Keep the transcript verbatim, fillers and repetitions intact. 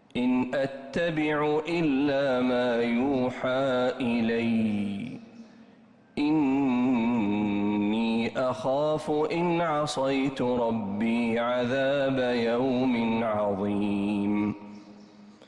إن أتبع إلا ما يوحى إلي إني أخاف إن عصيت ربي عذاب يوم عظيم